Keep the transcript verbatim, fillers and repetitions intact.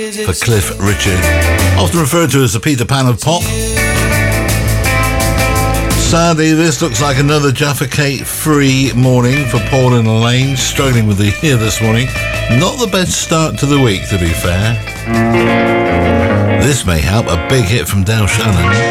for Cliff Richard, often referred to as the Peter Pan of pop. Sadly, this looks like another Jaffa Cake free morning for Paul and Elaine, struggling with the year this morning. Not the best start to the week, to be fair. This may help, a big hit from Dale Shannon.